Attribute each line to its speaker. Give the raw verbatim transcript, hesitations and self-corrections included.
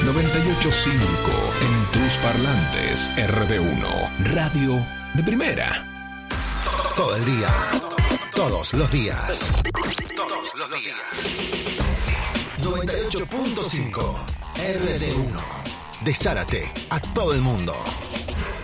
Speaker 1: noventa y ocho punto cinco en tus parlantes. R D uno, radio de primera.
Speaker 2: Todo el día, todos los días. Todos los días. noventa y ocho punto cinco R D uno. De Zárate a todo el mundo.